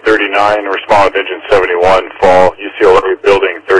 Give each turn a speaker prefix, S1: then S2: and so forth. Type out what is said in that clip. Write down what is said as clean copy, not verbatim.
S1: 39, respond with engine 71, fall, UCLA building